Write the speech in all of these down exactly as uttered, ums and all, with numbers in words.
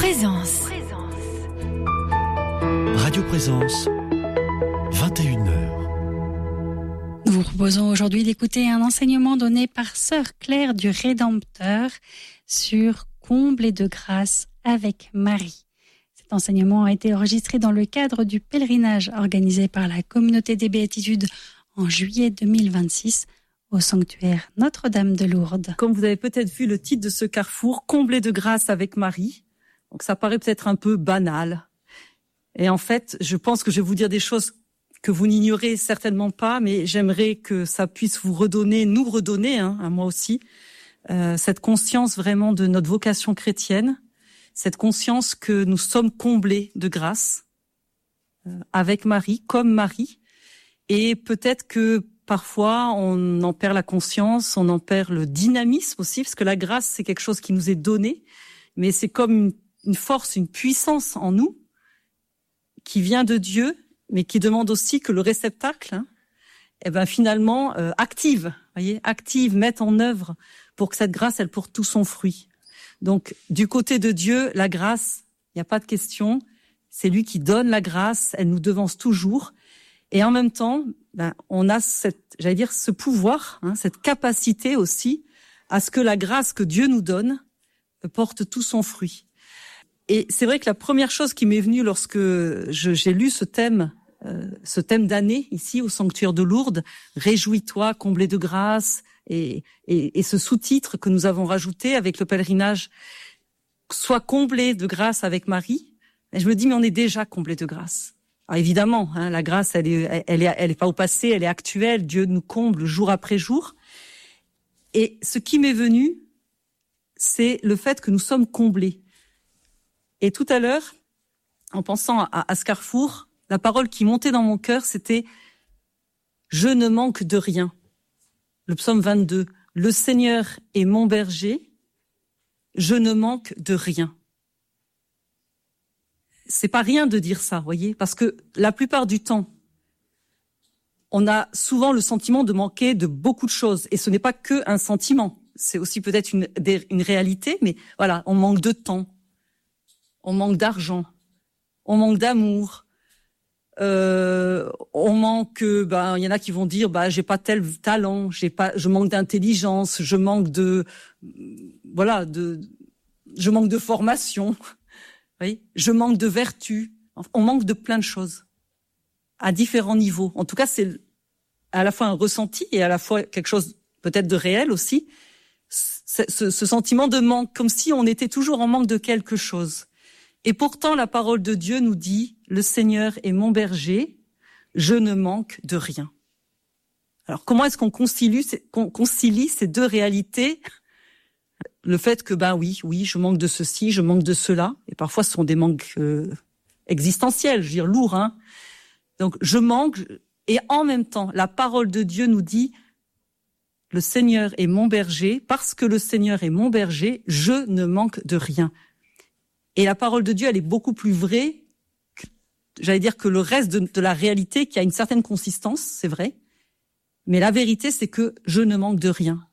Présence. Radio Présence, vingt et une heures. Nous vous proposons aujourd'hui d'écouter un enseignement donné par Sœur Claire du Rédempteur sur Comblés de grâce avec Marie. Cet enseignement a été enregistré dans le cadre du pèlerinage organisé par la Communauté des Béatitudes en juillet deux mille vingt-six au sanctuaire Notre-Dame de Lourdes. Comme vous avez peut-être vu le titre de ce carrefour, Comblés de grâce avec Marie. Donc ça paraît peut-être un peu banal. Et en fait, je pense que je vais vous dire des choses que vous n'ignorez certainement pas, mais j'aimerais que ça puisse vous redonner, nous redonner, hein, à moi aussi, euh, cette conscience vraiment de notre vocation chrétienne, cette conscience que nous sommes comblés de grâce euh, avec Marie, comme Marie. Et peut-être que parfois on en perd la conscience, on en perd le dynamisme aussi, parce que la grâce c'est quelque chose qui nous est donné, mais c'est comme une, une force, une puissance en nous qui vient de Dieu, mais qui demande aussi que le réceptacle, hein, eh ben finalement euh, active, voyez, active, mette en œuvre pour que cette grâce elle porte tout son fruit. Donc du côté de Dieu, la grâce, il n'y a pas de question, c'est lui qui donne la grâce, elle nous devance toujours, et en même temps, ben on a cette, j'allais dire, ce pouvoir, hein, cette capacité aussi à ce que la grâce que Dieu nous donne porte tout son fruit. Et c'est vrai que la première chose qui m'est venue lorsque je, j'ai lu ce thème, euh, ce thème d'année ici au sanctuaire de Lourdes, réjouis-toi, comblé de grâce, et, et, et ce sous-titre que nous avons rajouté avec le pèlerinage, sois comblé de grâce avec Marie. Et je me dis mais on est déjà comblé de grâce. Alors évidemment, hein, la grâce elle est, elle est, elle est pas au passé, elle est actuelle. Dieu nous comble jour après jour. Et ce qui m'est venu, c'est le fait que nous sommes comblés. Et tout à l'heure, en pensant à, à ce carrefour, la parole qui montait dans mon cœur, c'était « Je ne manque de rien ». Le psaume vingt-deux, « Le Seigneur est mon berger, je ne manque de rien ». C'est pas rien de dire ça, voyez, parce que la plupart du temps, on a souvent le sentiment de manquer de beaucoup de choses. Et ce n'est pas que un sentiment, c'est aussi peut-être une, une réalité, mais voilà, on manque de temps. On manque d'argent, on manque d'amour, euh, on manque, ben, il y en a qui vont dire, bah, j'ai pas tel talent, j'ai pas, je manque d'intelligence, je manque de, voilà, de, je manque de formation, oui, je manque de vertu. On manque de plein de choses à différents niveaux. En tout cas, c'est à la fois un ressenti et à la fois quelque chose peut-être de réel aussi. Ce, ce, ce sentiment de manque, comme si on était toujours en manque de quelque chose. Et pourtant, la parole de Dieu nous dit « Le Seigneur est mon berger, je ne manque de rien ». Alors, comment est-ce qu'on concilie, qu'on concilie ces deux réalités ? Le fait que, ben oui, oui, je manque de ceci, je manque de cela, et parfois ce sont des manques euh, existentiels, je veux dire lourds, hein. Donc, je manque, et en même temps, la parole de Dieu nous dit « Le Seigneur est mon berger, parce que le Seigneur est mon berger, je ne manque de rien ». Et la parole de Dieu, elle est beaucoup plus vraie, que, j'allais dire, que le reste de, de la réalité qui a une certaine consistance, c'est vrai. Mais la vérité, c'est que je ne manque de rien.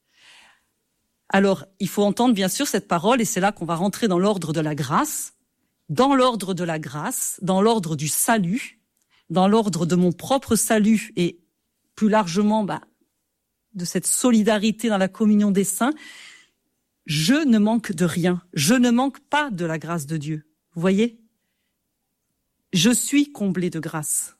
Alors, il faut entendre bien sûr cette parole, et c'est là qu'on va rentrer dans l'ordre de la grâce, dans l'ordre de la grâce, dans l'ordre du salut, dans l'ordre de mon propre salut, et plus largement, bah, de cette solidarité dans la communion des saints. Je ne manque de rien. Je ne manque pas de la grâce de Dieu. Vous voyez ? Je suis comblé de grâce.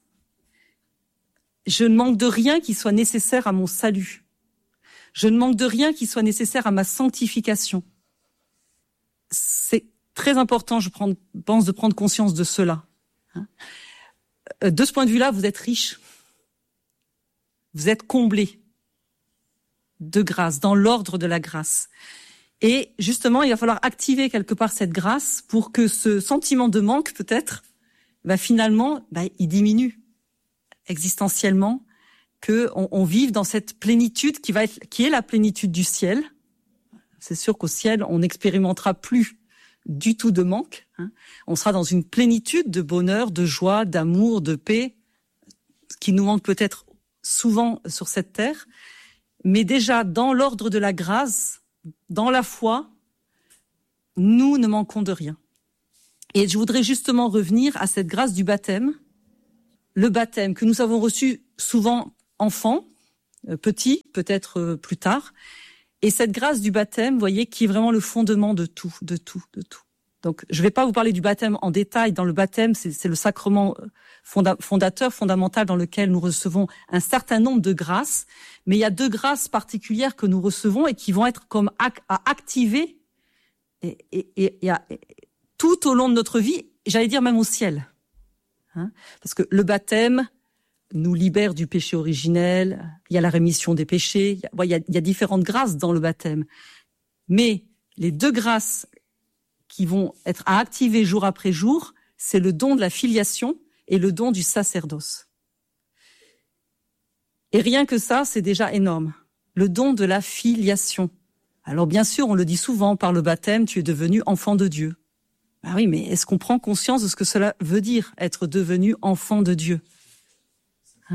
Je ne manque de rien qui soit nécessaire à mon salut. Je ne manque de rien qui soit nécessaire à ma sanctification. C'est très important, je pense, de prendre conscience de cela. De ce point de vue-là, vous êtes riche. Vous êtes comblé de grâce, dans l'ordre de la grâce. Et justement, il va falloir activer quelque part cette grâce pour que ce sentiment de manque, peut-être, bah finalement, bah, il diminue existentiellement, que on, on vive dans cette plénitude qui va être, qui est la plénitude du ciel. C'est sûr qu'au ciel, on n'expérimentera plus du tout de manque, hein. On sera dans une plénitude de bonheur, de joie, d'amour, de paix, ce qui nous manque peut-être souvent sur cette terre. Mais déjà, dans l'ordre de la grâce, dans la foi, nous ne manquons de rien. Et je voudrais justement revenir à cette grâce du baptême, le baptême que nous avons reçu souvent enfants, euh, petits, peut-être euh, plus tard, et cette grâce du baptême, vous voyez, qui est vraiment le fondement de tout, de tout, de tout. Donc, je ne vais pas vous parler du baptême en détail. Dans le baptême, c'est, c'est le sacrement fonda, fondateur, fondamental, dans lequel nous recevons un certain nombre de grâces. Mais il y a deux grâces particulières que nous recevons et qui vont être comme ac- à activer et, et, et, et, à, et tout au long de notre vie, j'allais dire même au ciel. Hein, parce que le baptême nous libère du péché originel. Il y a la rémission des péchés. Il y a, il y a, il y a différentes grâces dans le baptême. Mais les deux grâces qui vont être à activer jour après jour, c'est le don de la filiation et le don du sacerdoce. Et rien que ça, c'est déjà énorme. Le don de la filiation. Alors bien sûr, on le dit souvent, par le baptême, tu es devenu enfant de Dieu. Ben oui, mais est-ce qu'on prend conscience de ce que cela veut dire, être devenu enfant de Dieu ? Hein ?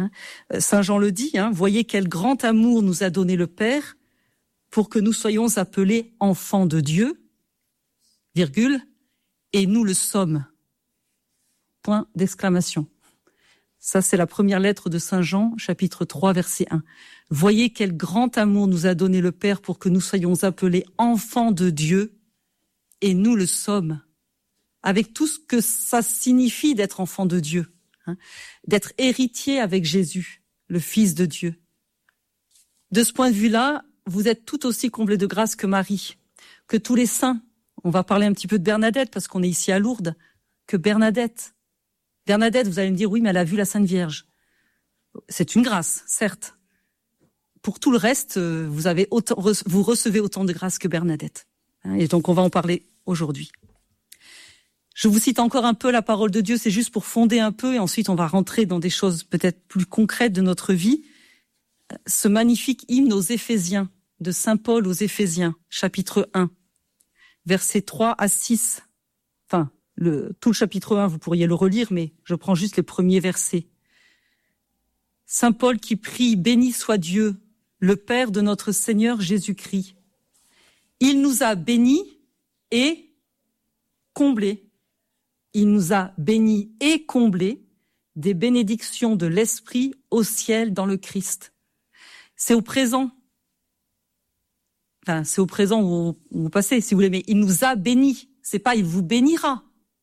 Saint Jean le dit, hein, voyez quel grand amour nous a donné le Père pour que nous soyons appelés enfants de Dieu, virgule, et nous le sommes. Point d'exclamation. Ça, c'est la première lettre de Saint Jean, chapitre trois, verset un. Voyez quel grand amour nous a donné le Père pour que nous soyons appelés enfants de Dieu, et nous le sommes. Avec tout ce que ça signifie d'être enfant de Dieu, hein, d'être héritier avec Jésus, le Fils de Dieu. De ce point de vue-là, vous êtes tout aussi comblés de grâce que Marie, que tous les saints. On va parler un petit peu de Bernadette, parce qu'on est ici à Lourdes, que Bernadette. Bernadette, vous allez me dire, oui, mais elle a vu la Sainte Vierge. C'est une grâce, certes. Pour tout le reste, vous avez autant, vous recevez autant de grâce que Bernadette. Et donc, on va en parler aujourd'hui. Je vous cite encore un peu la parole de Dieu, c'est juste pour fonder un peu, et ensuite on va rentrer dans des choses peut-être plus concrètes de notre vie. Ce magnifique hymne aux Éphésiens, de Saint Paul aux Éphésiens, chapitre un. Versets trois à six, enfin, le, tout le chapitre un, vous pourriez le relire, mais je prends juste les premiers versets. Saint Paul qui prie, béni soit Dieu, le Père de notre Seigneur Jésus-Christ. Il nous a bénis et comblés. Il nous a bénis et comblés des bénédictions de l'Esprit au ciel dans le Christ. C'est au présent. Enfin, c'est au présent où vous passez, si vous voulez, mais il nous a bénis. C'est pas il vous bénira.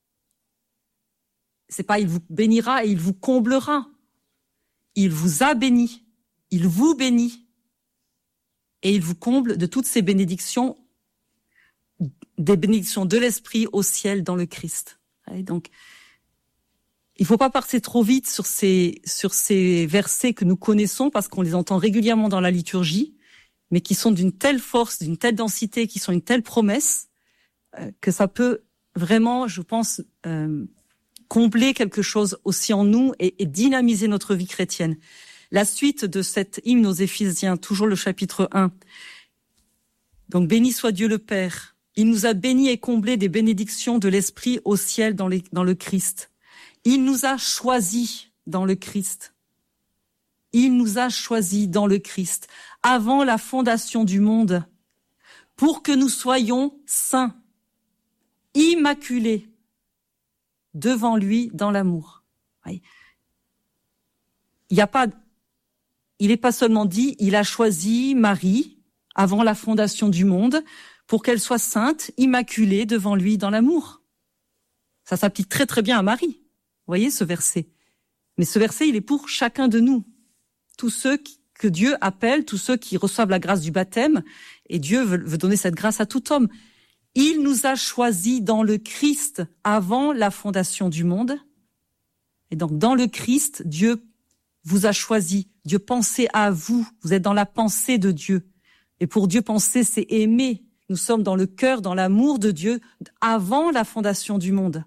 C'est pas il vous bénira et il vous comblera. Il vous a bénis. Il vous bénit. Et il vous comble de toutes ces bénédictions, des bénédictions de l'Esprit au ciel dans le Christ. Et donc, il faut pas passer trop vite sur ces, sur ces versets que nous connaissons parce qu'on les entend régulièrement dans la liturgie, mais qui sont d'une telle force, d'une telle densité, qui sont une telle promesse, euh, que ça peut vraiment, je pense, euh, combler quelque chose aussi en nous et, et dynamiser notre vie chrétienne. La suite de cet hymne aux Éphésiens, toujours le chapitre un. Donc, béni soit Dieu le Père. Il nous a bénis et comblés des bénédictions de l'Esprit au ciel dans, les, dans le Christ. Il nous a choisis dans le Christ. Il nous a choisis dans le Christ, avant la fondation du monde, pour que nous soyons saints, immaculés, devant lui dans l'amour. Il n'y a pas, il n'est pas seulement dit, il a choisi Marie avant la fondation du monde pour qu'elle soit sainte, immaculée devant lui dans l'amour. Ça s'applique très très bien à Marie. Vous voyez ce verset. Mais ce verset, il est pour chacun de nous. Tous ceux qui, que Dieu appelle, tous ceux qui reçoivent la grâce du baptême, et Dieu veut, veut donner cette grâce à tout homme. Il nous a choisis dans le Christ avant la fondation du monde. Et donc, dans le Christ, Dieu vous a choisi. Dieu pensait à vous. Vous êtes dans la pensée de Dieu. Et pour Dieu, penser, c'est aimer. Nous sommes dans le cœur, dans l'amour de Dieu, avant la fondation du monde.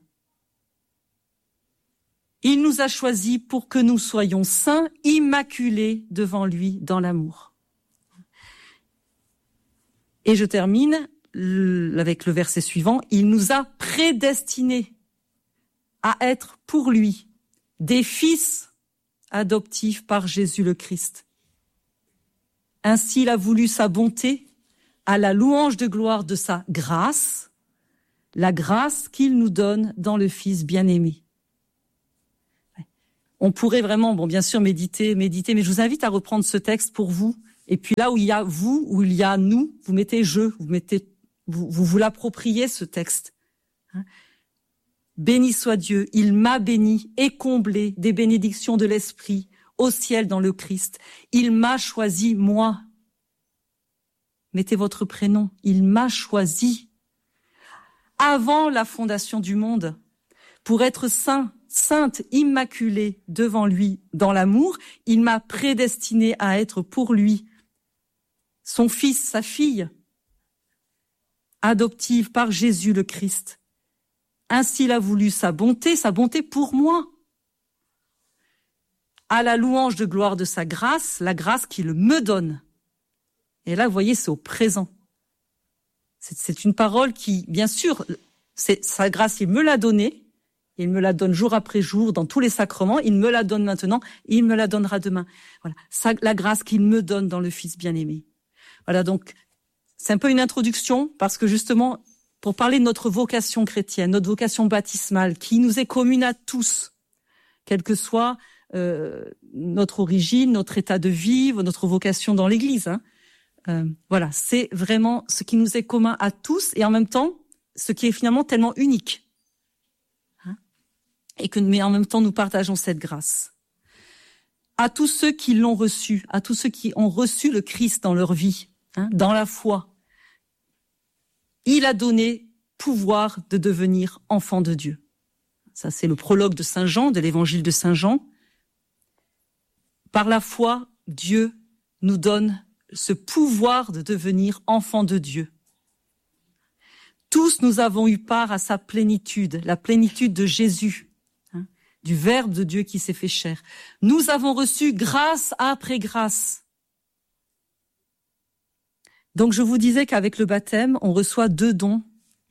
Il nous a choisis pour que nous soyons saints, immaculés devant lui dans l'amour. Et je termine avec le verset suivant. Il nous a prédestinés à être pour lui des fils adoptifs par Jésus le Christ. Ainsi, il a voulu sa bonté, à la louange de gloire de sa grâce, la grâce qu'il nous donne dans le Fils bien-aimé. On pourrait vraiment, bon, bien sûr, méditer, méditer, mais je vous invite à reprendre ce texte pour vous. Et puis là où il y a vous, où il y a nous, vous mettez je, vous mettez, vous vous, vous l'appropriez ce texte. Hein? Béni soit Dieu, il m'a béni et comblé des bénédictions de l'Esprit au ciel dans le Christ. Il m'a choisi, moi. Mettez votre prénom. Il m'a choisi avant la fondation du monde pour être saint, sainte, immaculée devant lui dans l'amour. Il m'a prédestiné à être pour lui son fils, sa fille, adoptive par Jésus le Christ. Ainsi il a voulu sa bonté, sa bonté pour moi. À la louange de gloire de sa grâce, la grâce qu'il me donne. Et là, vous voyez, c'est au présent. C'est, c'est une parole qui, bien sûr, c'est sa grâce, il me l'a donnée. Il me la donne jour après jour dans tous les sacrements. Il me la donne maintenant et il me la donnera demain. Voilà, ça, la grâce qu'il me donne dans le Fils bien-aimé. Voilà, donc, c'est un peu une introduction parce que justement, pour parler de notre vocation chrétienne, notre vocation baptismale, qui nous est commune à tous, quelle que soit euh, notre origine, notre état de vie, notre vocation dans l'Église. Hein. Euh, voilà, c'est vraiment ce qui nous est commun à tous et en même temps, ce qui est finalement tellement unique. Hein. Et que, mais en même temps, nous partageons cette grâce. À tous ceux qui l'ont reçu, à tous ceux qui ont reçu le Christ dans leur vie, hein, dans la foi, il a donné pouvoir de devenir enfant de Dieu. Ça, c'est le prologue de Saint Jean, de l'évangile de Saint Jean. Par la foi, Dieu nous donne ce pouvoir de devenir enfant de Dieu. Tous nous avons eu part à sa plénitude, la plénitude de Jésus, hein, du Verbe de Dieu qui s'est fait chair. Nous avons reçu grâce après grâce. Donc je vous disais qu'avec le baptême, on reçoit deux dons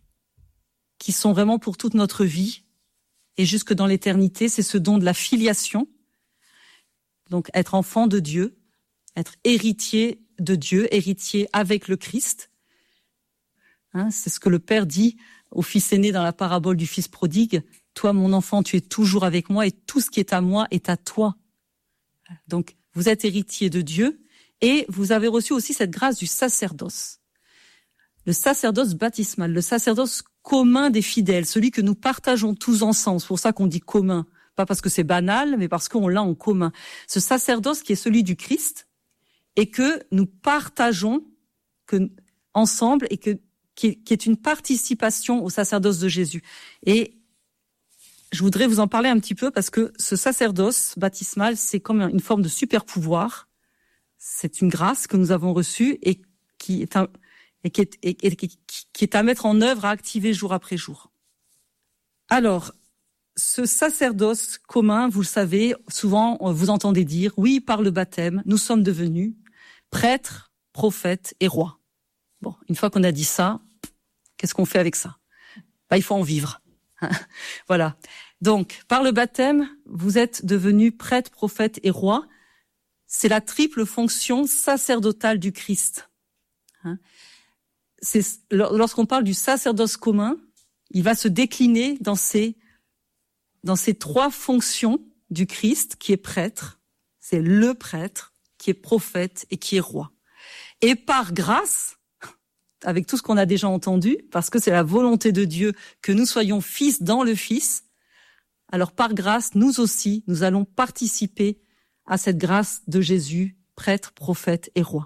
qui sont vraiment pour toute notre vie et jusque dans l'éternité. C'est ce don de la filiation, donc être enfant de Dieu, être héritier de Dieu, héritier avec le Christ. Hein, c'est ce que le Père dit au fils aîné dans la parabole du fils prodigue. Toi, mon enfant, tu es toujours avec moi et tout ce qui est à moi est à toi. Donc, vous êtes héritier de Dieu. Et vous avez reçu aussi cette grâce du sacerdoce. Le sacerdoce baptismal, le sacerdoce commun des fidèles, celui que nous partageons tous ensemble. C'est pour ça qu'on dit commun. Pas parce que c'est banal, mais parce qu'on l'a en commun. Ce sacerdoce qui est celui du Christ et que nous partageons que, ensemble et que, qui est, qui est une participation au sacerdoce de Jésus. Et je voudrais vous en parler un petit peu parce que ce sacerdoce baptismal, c'est comme une forme de super pouvoir. C'est une grâce que nous avons reçue et qui est, un, et qui, est, et, et qui, qui est à mettre en œuvre, à activer jour après jour. Alors, ce sacerdoce commun, vous le savez, souvent vous entendez dire, oui, par le baptême, nous sommes devenus prêtres, prophètes et rois. Bon, une fois qu'on a dit ça, qu'est-ce qu'on fait avec ça? Ben, il faut en vivre. Voilà. Donc, par le baptême, vous êtes devenus prêtres, prophètes et rois. C'est la triple fonction sacerdotale du Christ. Hein, c'est, lorsqu'on parle du sacerdoce commun, il va se décliner dans ces, dans ces trois fonctions du Christ qui est prêtre. C'est le prêtre, qui est prophète et qui est roi. Et par grâce, avec tout ce qu'on a déjà entendu, parce que c'est la volonté de Dieu que nous soyons fils dans le Fils, alors par grâce, nous aussi, nous allons participer à cette grâce de Jésus, prêtre, prophète et roi.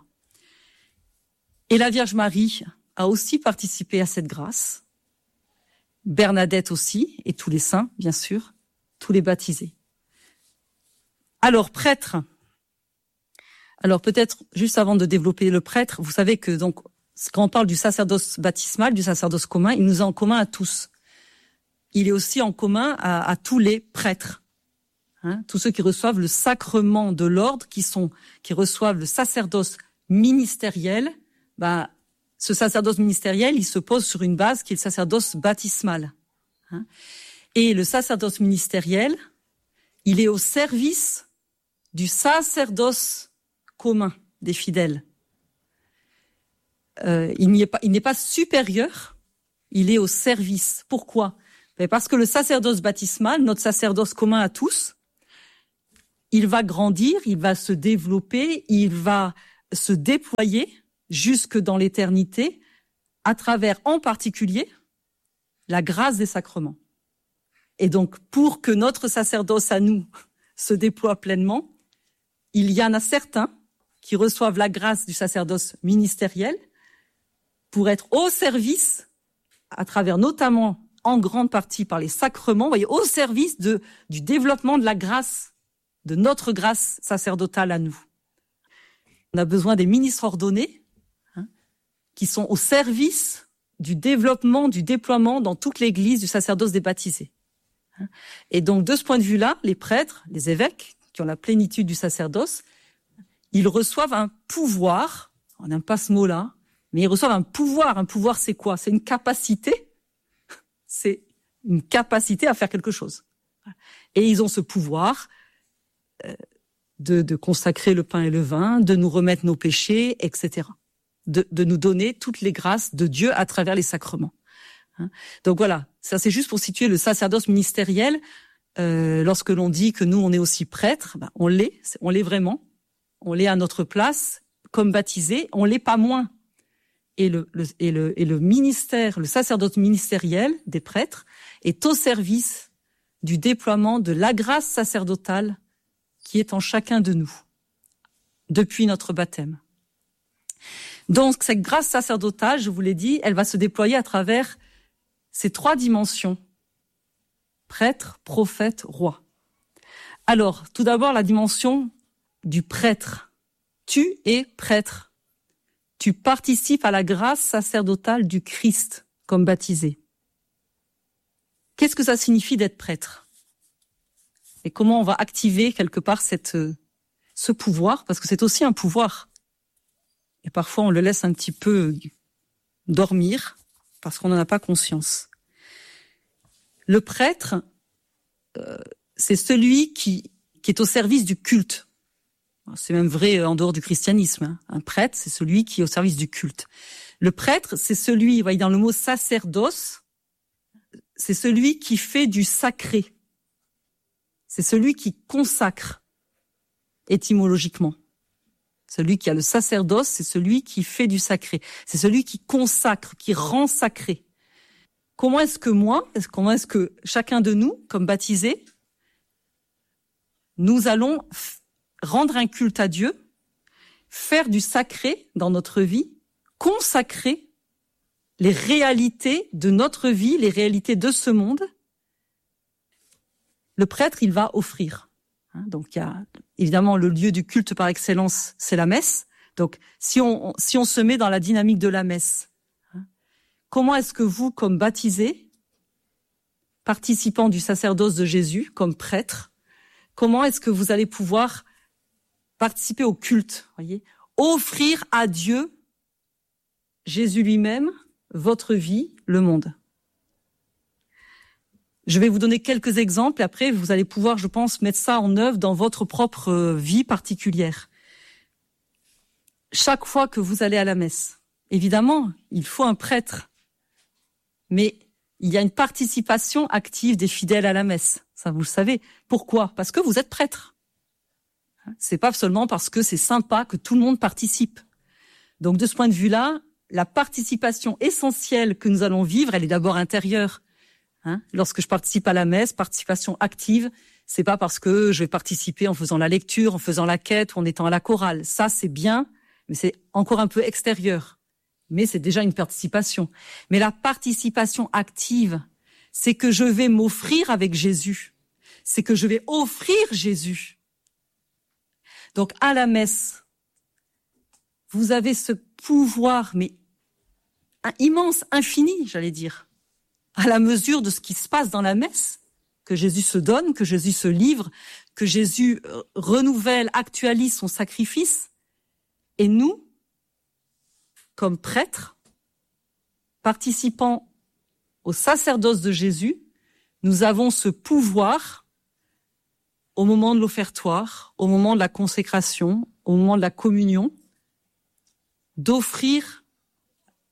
Et la Vierge Marie a aussi participé à cette grâce. Bernadette aussi, et tous les saints, bien sûr, tous les baptisés. Alors, prêtre. Alors, peut-être, juste avant de développer le prêtre, vous savez que, donc, quand on parle du sacerdoce baptismal, du sacerdoce commun, il nous est en commun à tous. Il est aussi en commun à, à tous les prêtres. Hein, tous ceux qui reçoivent le sacrement de l'ordre, qui sont, qui reçoivent le sacerdoce ministériel, bah, ce sacerdoce ministériel, il se pose sur une base qui est le sacerdoce baptismal. Hein. Et le sacerdoce ministériel, il est au service du sacerdoce commun des fidèles. Euh, il n'y est pas, il n'est pas supérieur il est au service. Pourquoi ? Parce que le sacerdoce baptismal, notre sacerdoce commun à tous, il va grandir, il va se développer, il va se déployer jusque dans l'éternité à travers en particulier la grâce des sacrements. Et donc, pour que notre sacerdoce à nous se déploie pleinement, il y en a certains qui reçoivent la grâce du sacerdoce ministériel pour être au service, à travers notamment en grande partie par les sacrements, vous voyez, au service de, du développement de la grâce, de notre grâce sacerdotale à nous. On a besoin des ministres ordonnés hein, qui sont au service du développement, du déploiement dans toute l'Église du sacerdoce des baptisés. Et donc, de ce point de vue-là, les prêtres, les évêques, qui ont la plénitude du sacerdoce, ils reçoivent un pouvoir, on n'aime pas ce mot-là, mais ils reçoivent un pouvoir. Un pouvoir, c'est quoi ? C'est une capacité, c'est une capacité à faire quelque chose. Et ils ont ce pouvoir de, de consacrer le pain et le vin, de nous remettre nos péchés, et cetera. De, de nous donner toutes les grâces de Dieu à travers les sacrements. Donc voilà, ça c'est juste pour situer le sacerdoce ministériel. Euh, lorsque l'on dit que nous on est aussi prêtres, ben, on l'est, on l'est vraiment, on l'est à notre place comme baptisés, on l'est pas moins. Et le, le et le et le ministère, le sacerdoce ministériel des prêtres est au service du déploiement de la grâce sacerdotale qui est en chacun de nous depuis notre baptême. Donc cette grâce sacerdotale, je vous l'ai dit, elle va se déployer à travers ces trois dimensions, prêtre, prophète, roi. Alors, tout d'abord, la dimension du prêtre. Tu es prêtre. Tu participes à la grâce sacerdotale du Christ comme baptisé. Qu'est-ce que ça signifie d'être prêtre ? Et comment on va activer quelque part cette, ce pouvoir ? Parce que c'est aussi un pouvoir. Et parfois, on le laisse un petit peu dormir parce qu'on n'en a pas conscience. Le prêtre, euh, c'est celui qui, qui est au service du culte. C'est même vrai en dehors du christianisme. Hein. Un prêtre, c'est celui qui est au service du culte. Le prêtre, c'est celui, vous voyez, dans le mot sacerdoce, c'est celui qui fait du sacré. C'est celui qui consacre, étymologiquement. Celui qui a le sacerdoce, c'est celui qui fait du sacré. C'est celui qui consacre, qui rend sacré. Comment est-ce que moi, comment est-ce que chacun de nous, comme baptisés, nous allons f- rendre un culte à Dieu, faire du sacré dans notre vie, consacrer les réalités de notre vie, les réalités de ce monde. Le prêtre, il va offrir. Donc, il y a évidemment le lieu du culte par excellence, c'est la messe. Donc, si on, si on se met dans la dynamique de la messe, comment est-ce que vous, comme baptisés, participants du sacerdoce de Jésus, comme prêtre, comment est-ce que vous allez pouvoir participer au culte, voyez, offrir à Dieu, Jésus lui-même, votre vie, le monde. Je vais vous donner quelques exemples et après vous allez pouvoir, je pense, mettre ça en œuvre dans votre propre vie particulière. Chaque fois que vous allez à la messe, évidemment, il faut un prêtre, mais il y a une participation active des fidèles à la messe. Ça, vous le savez. Pourquoi ? Parce que vous êtes prêtre. C'est pas seulement parce que c'est sympa que tout le monde participe. Donc, de ce point de vue-là, la participation essentielle que nous allons vivre, elle est d'abord intérieure. Hein, lorsque je participe à la messe, participation active, c'est pas parce que je vais participer en faisant la lecture, en faisant la quête ou en étant à la chorale. Ça, c'est bien, mais c'est encore un peu extérieur. Mais c'est déjà une participation. Mais la participation active, c'est que je vais m'offrir avec Jésus. C'est que je vais offrir Jésus. Donc, à la messe, vous avez ce pouvoir, mais immense, infini, j'allais dire, à la mesure de ce qui se passe dans la messe, que Jésus se donne, que Jésus se livre, que Jésus renouvelle, actualise son sacrifice. Et nous, comme prêtres, participant au sacerdoce de Jésus, nous avons ce pouvoir au moment de l'offertoire, au moment de la consécration, au moment de la communion, d'offrir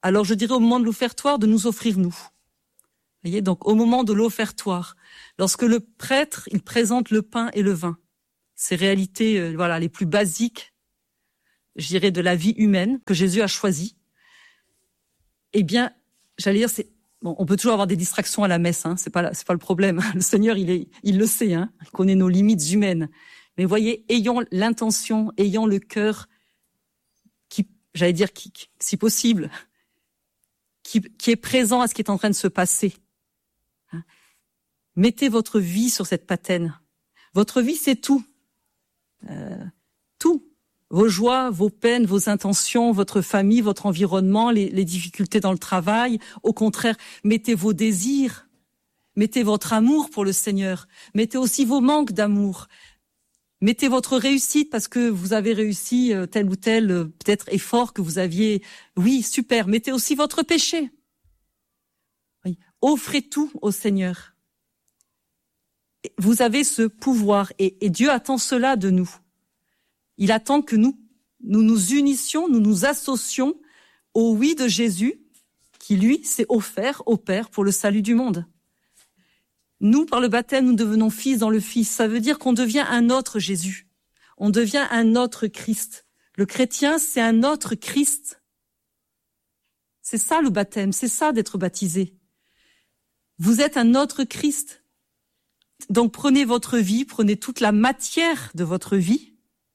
Alors je dirais au moment de l'offertoire de nous offrir nous. Vous voyez, donc au moment de l'offertoire, lorsque le prêtre il présente le pain et le vin, ces réalités euh, voilà les plus basiques, je dirais de la vie humaine que Jésus a choisi. Eh bien, j'allais dire c'est bon, on peut toujours avoir des distractions à la messe, hein, c'est pas c'est pas le problème. Le Seigneur il est il le sait, hein, il connaît nos limites humaines. Mais voyez, ayons l'intention, ayons le cœur qui, j'allais dire, qui, qui si possible, qui, qui est présent à ce qui est en train de se passer. Hein. Mettez votre vie sur cette patène. Votre vie, c'est tout. Euh, tout. Vos joies, vos peines, vos intentions, votre famille, votre environnement, les, les difficultés dans le travail. Au contraire, mettez vos désirs. Mettez votre amour pour le Seigneur. Mettez aussi vos manques d'amour. Mettez votre réussite parce que vous avez réussi tel ou tel euh, peut-être effort que vous aviez. Oui, super. Mettez aussi votre péché. Oui. Offrez tout au Seigneur. Vous avez ce pouvoir et, et Dieu attend cela de nous. Il attend que nous nous nous unissions, nous nous associons au oui de Jésus qui, lui, s'est offert au Père pour le salut du monde. Nous, par le baptême, nous devenons fils dans le Fils. Ça veut dire qu'on devient un autre Jésus. On devient un autre Christ. Le chrétien, c'est un autre Christ. C'est ça le baptême, c'est ça d'être baptisé. Vous êtes un autre Christ. Donc prenez votre vie, prenez toute la matière de votre vie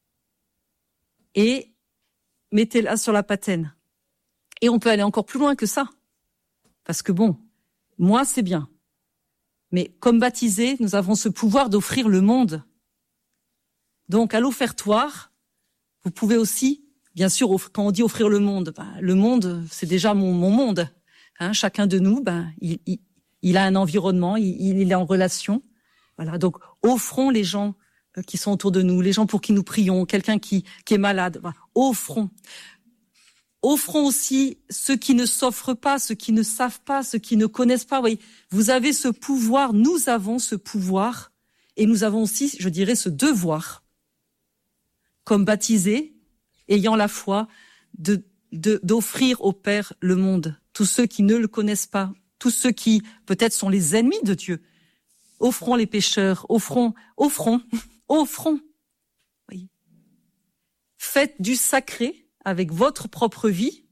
et mettez-la sur la patène. Et on peut aller encore plus loin que ça. Parce que bon, moi c'est bien. Mais comme baptisés, nous avons ce pouvoir d'offrir le monde. Donc, à l'offertoire, vous pouvez aussi, bien sûr, quand on dit offrir le monde, ben, le monde, c'est déjà mon, mon monde. Hein, chacun de nous, ben, il, il, il a un environnement, il, il est en relation. Voilà. Donc, offrons les gens qui sont autour de nous, les gens pour qui nous prions, quelqu'un qui, qui est malade. Voilà. Offrons. Offrons aussi ceux qui ne s'offrent pas, ceux qui ne savent pas, ceux qui ne connaissent pas. Oui, vous avez ce pouvoir, nous avons ce pouvoir, et nous avons aussi, je dirais, ce devoir, comme baptisés, ayant la foi, de, de, d'offrir au Père le monde. Tous ceux qui ne le connaissent pas, tous ceux qui peut-être sont les ennemis de Dieu. Offrons les pécheurs, offrons, offrons, offrons. Oui. Faites du sacré avec votre propre vie.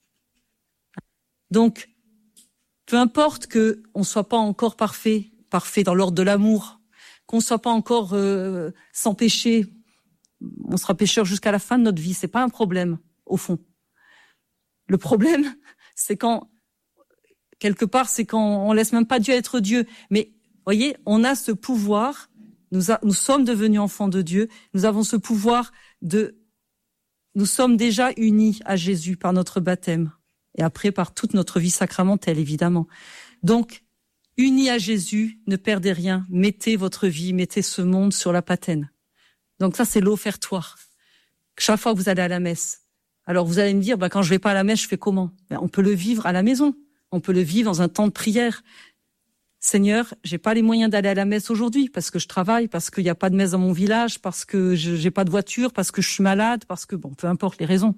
Donc, peu importe que on soit pas encore parfait, parfait dans l'ordre de l'amour, qu'on soit pas encore euh, sans péché, on sera pécheur jusqu'à la fin de notre vie, c'est pas un problème au fond. Le problème, c'est quand quelque part, c'est quand on laisse même pas Dieu être Dieu. Mais voyez, on a ce pouvoir. Nous, a, nous sommes devenus enfants de Dieu. Nous avons ce pouvoir de Nous sommes déjà unis à Jésus par notre baptême et après par toute notre vie sacramentelle, évidemment. Donc, unis à Jésus, ne perdez rien, mettez votre vie, mettez ce monde sur la patène. Donc ça, c'est l'offertoire. Chaque fois que vous allez à la messe. Alors vous allez me dire, bah, quand je vais pas à la messe, je fais comment? Ben, on peut le vivre à la maison. On peut le vivre dans un temps de prière. Seigneur, j'ai pas les moyens d'aller à la messe aujourd'hui parce que je travaille, parce qu'il n'y a pas de messe dans mon village, parce que je j'ai pas de voiture, parce que je suis malade, parce que bon, peu importe les raisons.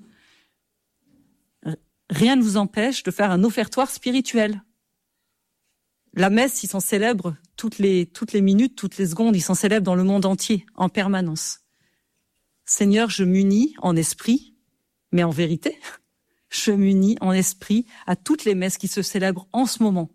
Rien ne vous empêche de faire un offertoire spirituel. La messe, il s'en célèbre toutes les toutes les minutes, toutes les secondes, il s'en célèbre dans le monde entier, en permanence. Seigneur, je m'unis en esprit, mais en vérité, je m'unis en esprit à toutes les messes qui se célèbrent en ce moment.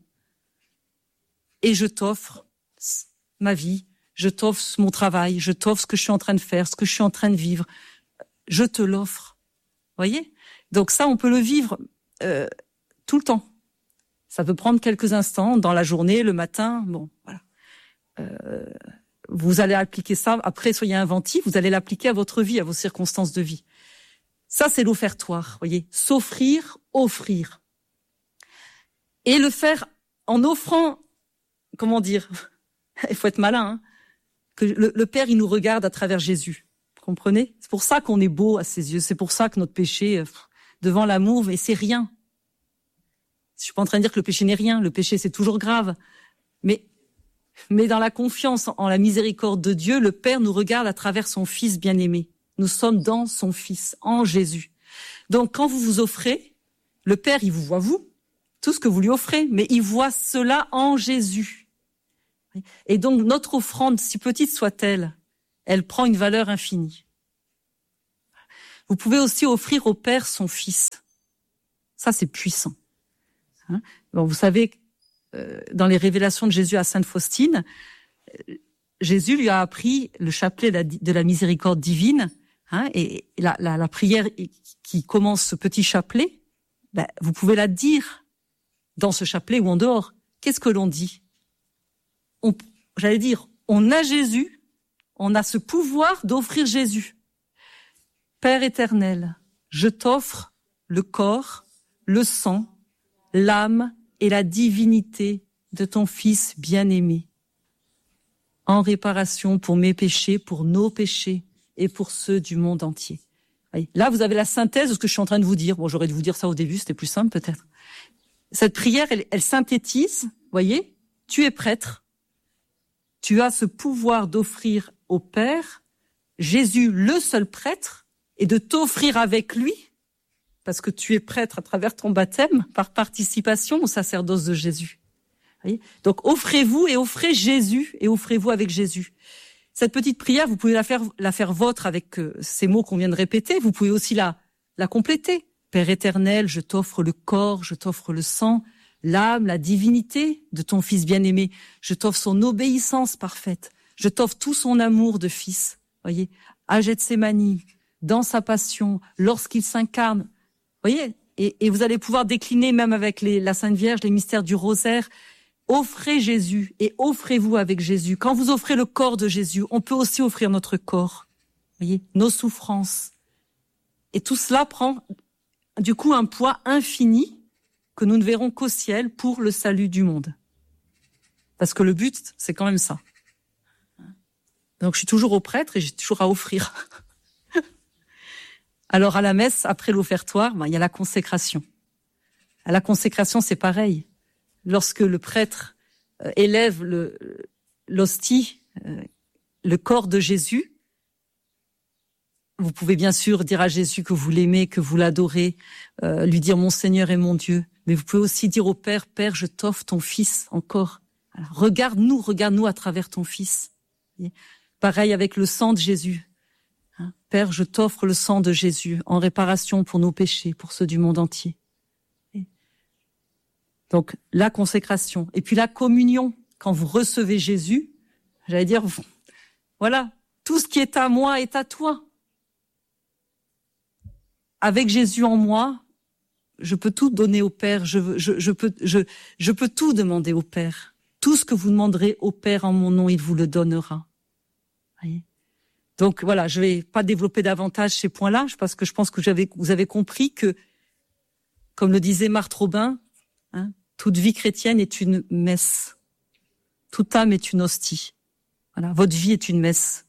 Et je t'offre ma vie, je t'offre mon travail, je t'offre ce que je suis en train de faire, ce que je suis en train de vivre. Je te l'offre. Voyez? Donc ça, on peut le vivre euh, tout le temps. Ça peut prendre quelques instants dans la journée, le matin. Bon, voilà. Euh, vous allez appliquer ça. Après, soyez inventifs. Vous allez l'appliquer à votre vie, à vos circonstances de vie. Ça, c'est l'offertoire. Voyez, s'offrir, offrir, et le faire en offrant. Comment dire? Il faut être malin, hein, que le, le Père, il nous regarde à travers Jésus. Vous comprenez? C'est pour ça qu'on est beau à ses yeux. C'est pour ça que notre péché, euh, devant l'amour, mais c'est rien. Je suis pas en train de dire que le péché n'est rien. Le péché, c'est toujours grave. Mais, mais dans la confiance en la miséricorde de Dieu, le Père nous regarde à travers son Fils bien-aimé. Nous sommes dans son Fils, en Jésus. Donc, quand vous vous offrez, Le Père, il vous voit vous, tout ce que vous lui offrez, mais il voit cela en Jésus. Et donc, notre offrande, si petite soit-elle, elle prend une valeur infinie. Vous pouvez aussi offrir au Père son Fils. Ça, c'est puissant. Hein? Bon, vous savez, euh, dans les révélations de Jésus à Sainte Faustine, euh, Jésus lui a appris le chapelet de la, de la miséricorde divine, hein, et la, la, la prière qui commence ce petit chapelet, ben, vous pouvez la dire dans ce chapelet ou en dehors. Qu'est-ce que l'on dit? On, j'allais dire, on a Jésus, on a ce pouvoir d'offrir Jésus. Père éternel, je t'offre le corps, le sang, l'âme et la divinité de ton Fils bien-aimé, en réparation pour mes péchés, pour nos péchés et pour ceux du monde entier. Là, vous avez la synthèse de ce que je suis en train de vous dire. Bon, j'aurais dû vous dire ça au début, c'était plus simple peut-être. Cette prière, elle, elle synthétise, voyez, tu es prêtre, tu as ce pouvoir d'offrir au Père, Jésus le seul prêtre, et de t'offrir avec lui, parce que tu es prêtre à travers ton baptême, par participation au sacerdoce de Jésus. Voyez, donc offrez-vous et offrez Jésus, et offrez-vous avec Jésus. Cette petite prière, vous pouvez la faire, la faire vôtre avec euh, ces mots qu'on vient de répéter, vous pouvez aussi la, la compléter. Père éternel, je t'offre le corps, je t'offre le sang, l'âme, la divinité de ton Fils bien-aimé. Je t'offre son obéissance parfaite. Je t'offre tout son amour de Fils. Voyez, à Gethsémani, dans sa passion, lorsqu'il s'incarne. Voyez, et, et vous allez pouvoir décliner même avec les, la Sainte Vierge, les mystères du rosaire. Offrez Jésus et offrez-vous avec Jésus. Quand vous offrez le corps de Jésus, on peut aussi offrir notre corps. Voyez, nos souffrances. Et tout cela prend du coup un poids infini que nous ne verrons qu'au ciel pour le salut du monde. Parce que le but, c'est quand même ça. Donc je suis toujours au prêtre et j'ai toujours à offrir. Alors à la messe, après l'offertoire, ben, il y a la consécration. À la consécration, c'est pareil. Lorsque le prêtre euh, élève le, l'hostie, euh, le corps de Jésus, vous pouvez bien sûr dire à Jésus que vous l'aimez, que vous l'adorez, euh, lui dire « Mon Seigneur et mon Dieu », mais vous pouvez aussi dire au Père « Père, je t'offre ton Fils encore. Alors, regarde-nous, regarde-nous à travers ton Fils. » Pareil avec le sang de Jésus. Hein, Père, je t'offre le sang de Jésus en réparation pour nos péchés, pour ceux du monde entier. Donc, la consécration. Et puis la communion, quand vous recevez Jésus, j'allais dire, voilà, tout ce qui est à moi est à toi. Avec Jésus en moi, je peux tout donner au Père, je, je, je, peux, je, je peux tout demander au Père. Tout ce que vous demanderez au Père en mon nom, il vous le donnera. Voyez ? Donc voilà, je vais pas développer davantage ces points-là, parce que je pense que j'avais, vous avez compris que, comme le disait Marthe Robin, hein, toute vie chrétienne est une messe. Toute âme est une hostie. Voilà, votre vie est une messe.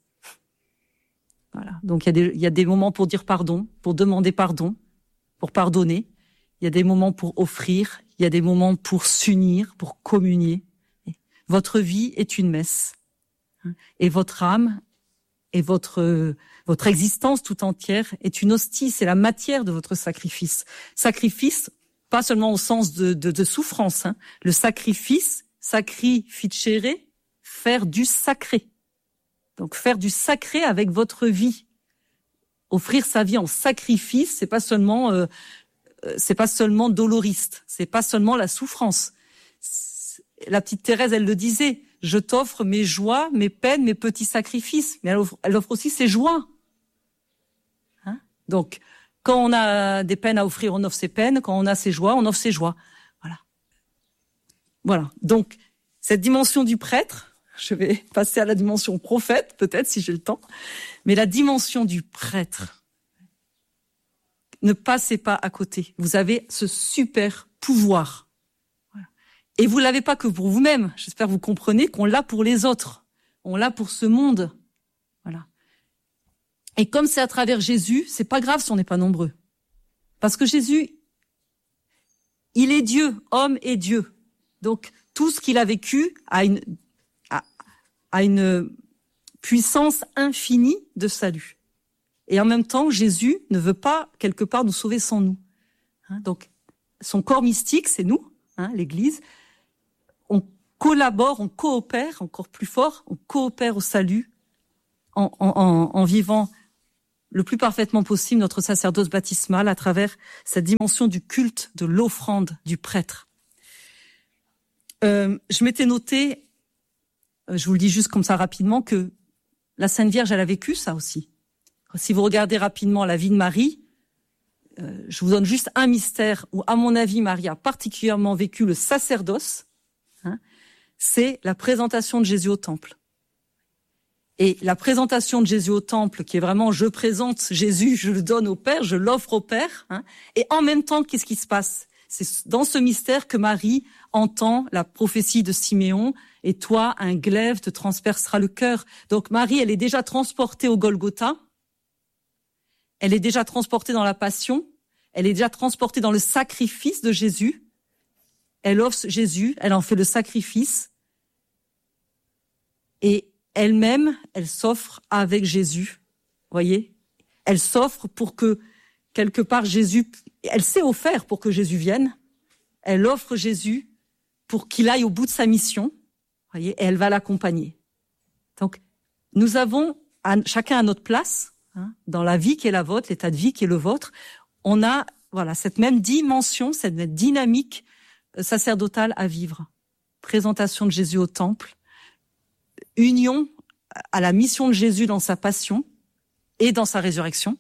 Voilà. Donc il y a des, il y a des moments pour dire pardon, pour demander pardon, pour pardonner. Il y a des moments pour offrir. Il y a des moments pour s'unir, pour communier. Votre vie est une messe. Et votre âme et votre, votre existence tout entière est une hostie. C'est la matière de votre sacrifice. Sacrifice, pas seulement au sens de, de, de souffrance. Hein. Le sacrifice, sacrificere, faire du sacré. Donc faire du sacré avec votre vie. Offrir sa vie en sacrifice, c'est pas seulement, euh, c'est pas seulement doloriste. C'est pas seulement la souffrance. La petite Thérèse, elle le disait. Je t'offre mes joies, mes peines, mes petits sacrifices. Mais elle offre, elle offre aussi ses joies. Hein. Donc, quand on a des peines à offrir, on offre ses peines. Quand on a ses joies, on offre ses joies. Voilà. Voilà. Donc, cette dimension du prêtre, je vais passer à la dimension prophète, peut-être, si j'ai le temps. Mais la dimension du prêtre, ne passez pas à côté. Vous avez ce super pouvoir. Voilà. Et vous l'avez pas que pour vous-même. J'espère que vous comprenez qu'on l'a pour les autres. On l'a pour ce monde. Voilà. Et comme c'est à travers Jésus, c'est pas grave si on n'est pas nombreux. Parce que Jésus, il est Dieu, homme et Dieu. Donc, tout ce qu'il a vécu a une, a, a une puissance infinie de salut. Et en même temps, Jésus ne veut pas, quelque part, nous sauver sans nous. Hein, donc, son corps mystique, c'est nous, hein, l'Église. On collabore, on coopère, encore plus fort, on coopère au salut en, en, en vivant le plus parfaitement possible notre sacerdoce baptismal à travers cette dimension du culte, de l'offrande du prêtre. Euh, je m'étais noté, je vous le dis juste comme ça rapidement, que la Sainte Vierge, elle a vécu ça aussi. Si vous regardez rapidement la vie de Marie, euh, je vous donne juste un mystère où, à mon avis, Marie a particulièrement vécu le sacerdoce, hein, c'est la présentation de Jésus au temple. Et la présentation de Jésus au temple, qui est vraiment « je présente Jésus, je le donne au Père, je l'offre au Père hein, », et en même temps, qu'est-ce qui se passe ? C'est dans ce mystère que Marie entend la prophétie de Siméon « et toi, un glaive te transpercera le cœur ». Donc Marie, elle est déjà transportée au Golgotha, elle est déjà transportée dans la passion, elle est déjà transportée dans le sacrifice de Jésus, elle offre Jésus, elle en fait le sacrifice, et elle-même, elle s'offre avec Jésus, voyez, elle s'offre pour que, quelque part, Jésus, elle s'est offert pour que Jésus vienne, elle offre Jésus pour qu'il aille au bout de sa mission, voyez, et elle va l'accompagner. Donc, nous avons, à, chacun à notre place, hein, dans la vie qui est la vôtre, l'état de vie qui est le vôtre, on a, voilà, cette même dimension, cette même dynamique sacerdotale à vivre. Présentation de Jésus au temple, union à la mission de Jésus dans sa passion et dans sa résurrection.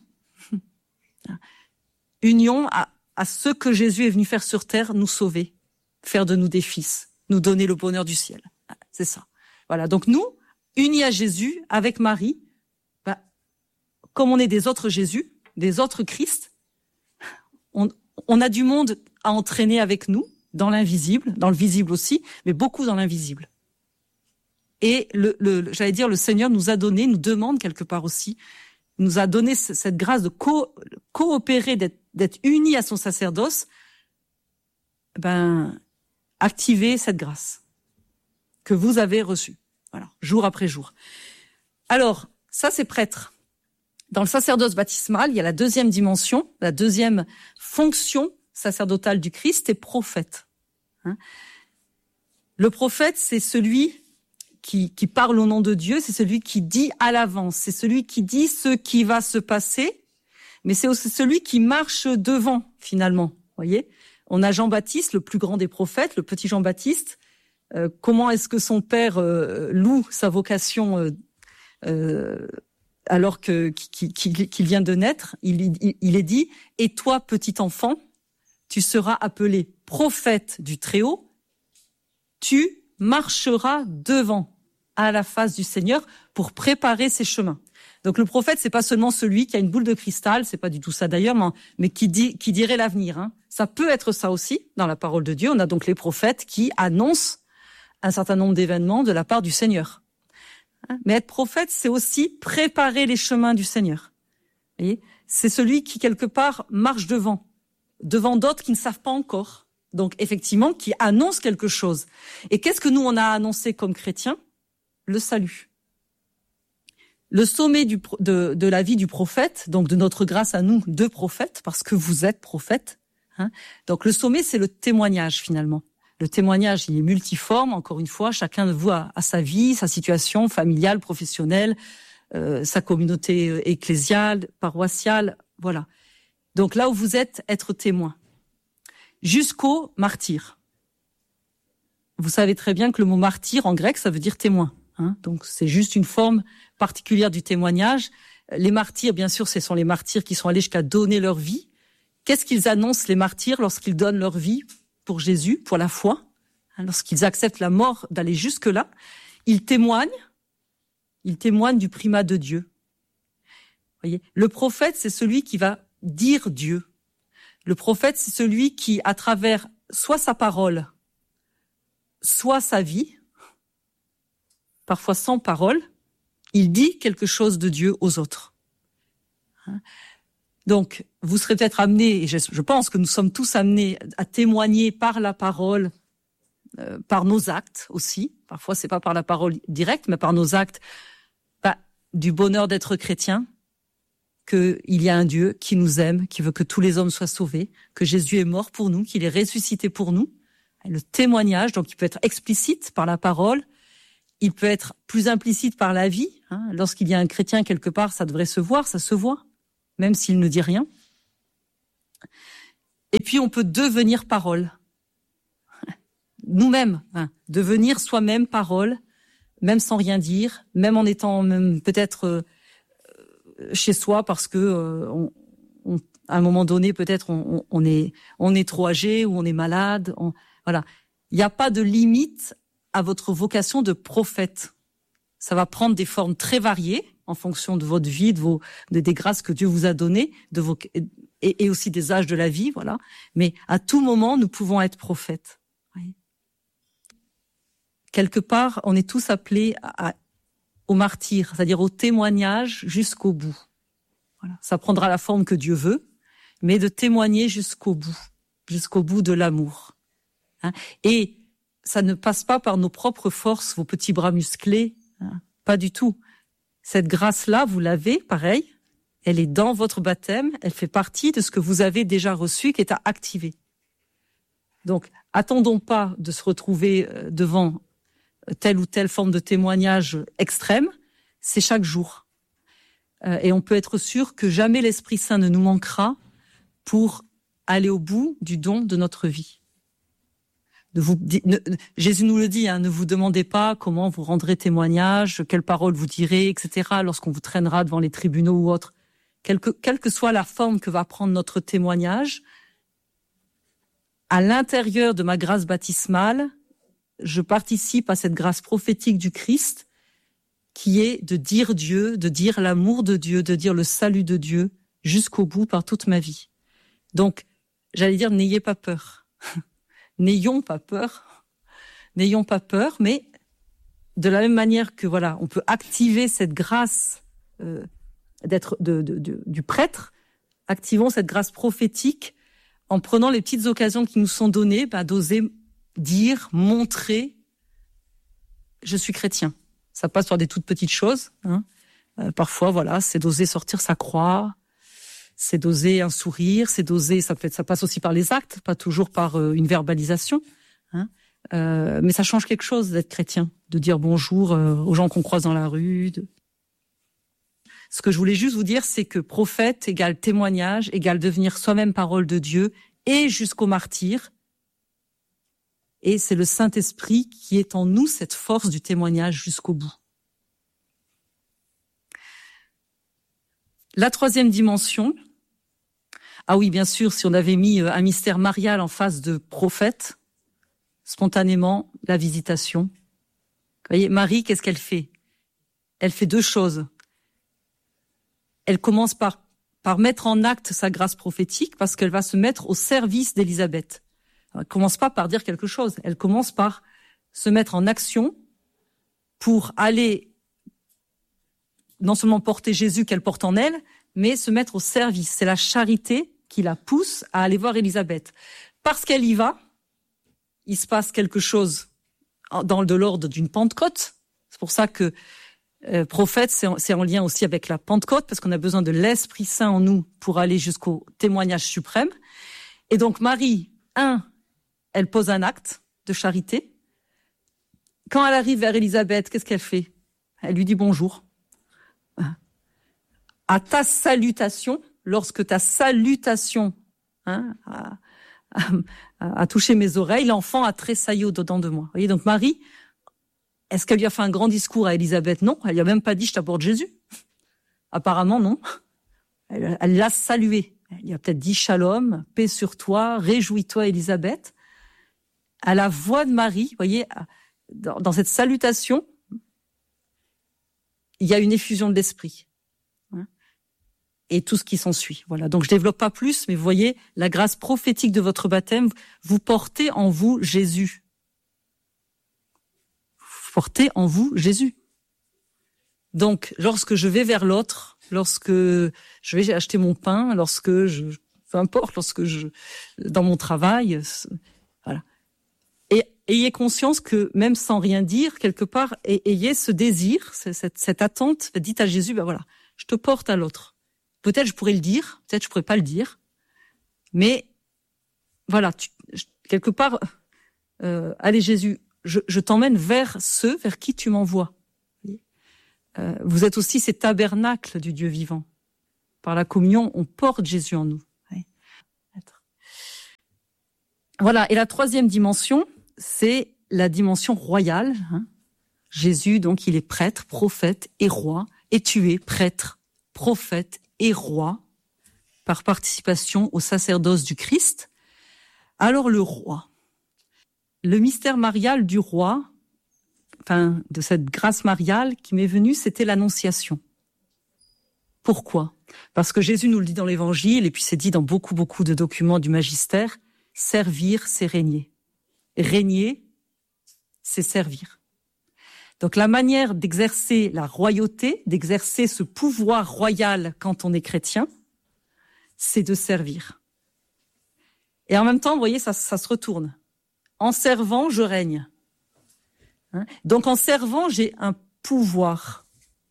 Union à, à ce que Jésus est venu faire sur terre, nous sauver, faire de nous des fils, nous donner le bonheur du ciel. C'est ça. Voilà. Donc nous, unis à Jésus, avec Marie, bah, comme on est des autres Jésus, des autres Christ, on, on a du monde à entraîner avec nous, dans l'invisible, dans le visible aussi, mais beaucoup dans l'invisible. Et le, le, j'allais dire, le Seigneur nous a donné, nous demande quelque part aussi, nous a donné cette grâce de co- coopérer, d'être, d'être unis à son sacerdoce, ben, activer cette grâce que vous avez reçue, voilà, jour après jour. Alors, ça c'est prêtre. Dans le sacerdoce baptismal, il y a la deuxième dimension, la deuxième fonction sacerdotale du Christ, est prophète. Hein? Le prophète, c'est celui Qui, qui parle au nom de Dieu, c'est celui qui dit à l'avance, c'est celui qui dit ce qui va se passer, mais c'est aussi celui qui marche devant, finalement. Voyez, on a Jean-Baptiste, le plus grand des prophètes, le petit Jean-Baptiste. Euh, comment est-ce que son père euh, loue sa vocation euh, euh, alors que qu'il, qu'il, qu'il vient de naître? Il, il, il est dit, et toi, petit enfant, tu seras appelé prophète du Très-Haut, tu marchera devant à la face du Seigneur pour préparer ses chemins. Donc le prophète, c'est pas seulement celui qui a une boule de cristal, c'est pas du tout ça d'ailleurs, mais, mais qui dit, qui dirait l'avenir. Hein. Ça peut être ça aussi dans la parole de Dieu. On a donc les prophètes qui annoncent un certain nombre d'événements de la part du Seigneur. Hein. Mais être prophète, c'est aussi préparer les chemins du Seigneur. Vous voyez, c'est celui qui quelque part marche devant, devant d'autres qui ne savent pas encore. Donc, effectivement, qui annonce quelque chose. Et qu'est-ce que nous, on a annoncé comme chrétiens ? Le salut. Le sommet du, de, de la vie du prophète, donc de notre grâce à nous, deux prophètes, parce que vous êtes prophètes. Hein. Donc, le sommet, c'est le témoignage, finalement. Le témoignage, il est multiforme, encore une fois. Chacun de vous a, a sa vie, sa situation familiale, professionnelle, euh, sa communauté ecclésiale, paroissiale, voilà. Donc, là où vous êtes, être témoin. Jusqu'au martyr. Vous savez très bien que le mot martyr en grec, ça veut dire témoin. Hein, donc c'est juste une forme particulière du témoignage. Les martyrs, bien sûr, ce sont les martyrs qui sont allés jusqu'à donner leur vie. Qu'est-ce qu'ils annoncent, les martyrs, lorsqu'ils donnent leur vie pour Jésus, pour la foi, hein, lorsqu'ils acceptent la mort, d'aller jusque-là? Ils témoignent, ils témoignent du primat de Dieu. Vous voyez, le prophète, c'est celui qui va dire Dieu. Le prophète, c'est celui qui, à travers soit sa parole, soit sa vie, parfois sans parole, il dit quelque chose de Dieu aux autres. Donc, vous serez peut-être amenés, et je, je pense que nous sommes tous amenés à témoigner par la parole, euh, par nos actes aussi. Parfois, c'est pas par la parole directe, mais par nos actes, bah, du bonheur d'être chrétien, qu'il y a un Dieu qui nous aime, qui veut que tous les hommes soient sauvés, que Jésus est mort pour nous, qu'il est ressuscité pour nous. Le témoignage, donc il peut être explicite par la parole, il peut être plus implicite par la vie. Hein. Lorsqu'il y a un chrétien quelque part, ça devrait se voir, ça se voit, même s'il ne dit rien. Et puis on peut devenir parole. Nous-mêmes, hein, devenir soi-même parole, même sans rien dire, même en étant même peut-être euh, chez soi parce que euh, on, on, à un moment donné peut-être on, on est on est trop âgé ou on est malade. On, voilà, il n'y a pas de limite à votre vocation de prophète. Ça va prendre des formes très variées en fonction de votre vie, de vos de, des grâces que Dieu vous a données, de vos et, et aussi des âges de la vie, voilà. Mais à tout moment, nous pouvons être prophètes. Oui. Quelque part, on est tous appelés à, à, au martyr, c'est-à-dire au témoignage jusqu'au bout. Voilà. Ça prendra la forme que Dieu veut, mais de témoigner jusqu'au bout, jusqu'au bout de l'amour. Hein. Et ça ne passe pas par nos propres forces, vos petits bras musclés, hein. Pas du tout. Cette grâce-là, vous l'avez, pareil, elle est dans votre baptême, elle fait partie de ce que vous avez déjà reçu, qui est à activer. Donc, attendons pas de se retrouver devant telle ou telle forme de témoignage extrême, c'est chaque jour. Euh, et on peut être sûr que jamais l'Esprit Saint ne nous manquera pour aller au bout du don de notre vie. Ne vous, ne, Jésus nous le dit, hein, ne vous demandez pas comment vous rendrez témoignage, quelles paroles vous direz, et cetera, lorsqu'on vous traînera devant les tribunaux ou autres. Quelle que, quelle que soit la forme que va prendre notre témoignage, à l'intérieur de ma grâce baptismale, je participe à cette grâce prophétique du Christ qui est de dire Dieu, de dire l'amour de Dieu, de dire le salut de Dieu jusqu'au bout par toute ma vie. Donc, j'allais dire, n'ayez pas peur. N'ayons pas peur. N'ayons pas peur, mais de la même manière que voilà, on peut activer cette grâce euh, d'être de, de, de, du prêtre, activons cette grâce prophétique en prenant les petites occasions qui nous sont données, bah, d'oser dire, montrer, je suis chrétien. Ça passe par des toutes petites choses. Hein. Euh, parfois, voilà, c'est d'oser sortir sa croix, c'est d'oser un sourire, c'est d'oser. Ça peut être, ça passe aussi par les actes, pas toujours par euh, une verbalisation. Hein. Euh, mais ça change quelque chose d'être chrétien, de dire bonjour euh, aux gens qu'on croise dans la rue. De... Ce que je voulais juste vous dire, c'est que prophète égale témoignage, égale devenir soi-même parole de Dieu, et jusqu'au martyr. Et c'est le Saint-Esprit qui est en nous cette force du témoignage jusqu'au bout. La troisième dimension, ah oui, bien sûr, si on avait mis un mystère marial en face de prophète, spontanément, la visitation. Vous voyez, Marie, qu'est-ce qu'elle fait? Elle fait deux choses. Elle commence par, par mettre en acte sa grâce prophétique parce qu'elle va se mettre au service d'Élisabeth. Elle commence pas par dire quelque chose, elle commence par se mettre en action pour aller non seulement porter Jésus qu'elle porte en elle, mais se mettre au service. C'est la charité qui la pousse à aller voir Élisabeth. Parce qu'elle y va, il se passe quelque chose dans de l'ordre d'une Pentecôte. C'est pour ça que euh, prophète, c'est en, c'est en lien aussi avec la Pentecôte, parce qu'on a besoin de l'Esprit Saint en nous pour aller jusqu'au témoignage suprême. Et donc Marie, un, elle pose un acte de charité. Quand elle arrive vers Élisabeth, qu'est-ce qu'elle fait? Elle lui dit bonjour. À ta salutation, lorsque ta salutation hein, a, a, a touché mes oreilles, l'enfant a tressailli au-dedans de moi. Vous voyez, donc Marie, est-ce qu'elle lui a fait un grand discours à Élisabeth? Non, elle lui a même pas dit « je t'apporte Jésus ». Apparemment, non. Elle, elle l'a salué. Elle lui a peut-être dit « shalom, paix sur toi, réjouis-toi Élisabeth ». À la voix de Marie, vous voyez, dans, dans cette salutation, il y a une effusion de l'esprit. Et tout ce qui s'ensuit. Voilà. Donc je développe pas plus, mais vous voyez, la grâce prophétique de votre baptême, vous portez en vous Jésus. Vous portez en vous Jésus. Donc, lorsque je vais vers l'autre, lorsque je vais acheter mon pain, lorsque je, peu importe, lorsque je, dans mon travail, voilà. Et ayez conscience que même sans rien dire, quelque part, ayez ce désir, cette, cette attente, dites à Jésus, ben voilà, je te porte à l'autre. peut-être je pourrais le dire, peut-être je pourrais pas le dire, mais voilà, tu, quelque part, euh, allez Jésus, je, je t'emmène vers ceux vers qui tu m'envoies. Euh, vous êtes aussi ces tabernacles du Dieu vivant. Par la communion, on porte Jésus en nous. Voilà, et la troisième dimension, c'est la dimension royale. Hein. Jésus, donc, il est prêtre, prophète et roi, et tu es prêtre, prophète et roi, par participation au sacerdoce du Christ. Alors le roi, le mystère marial du roi, enfin de cette grâce mariale qui m'est venue, c'était l'annonciation. Pourquoi ? Parce que Jésus nous le dit dans l'Évangile, et puis c'est dit dans beaucoup, beaucoup de documents du magistère, servir, c'est régner. Régner, c'est servir. Donc la manière d'exercer la royauté, d'exercer ce pouvoir royal quand on est chrétien, c'est de servir. Et en même temps, vous voyez, ça, ça se retourne. En servant, je règne. Hein ? Donc en servant, j'ai un pouvoir.